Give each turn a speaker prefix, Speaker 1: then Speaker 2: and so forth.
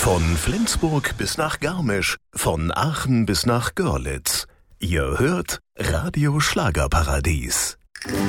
Speaker 1: Von Flensburg bis nach Garmisch, von Aachen bis nach Görlitz. Ihr hört Radio Schlagerparadies.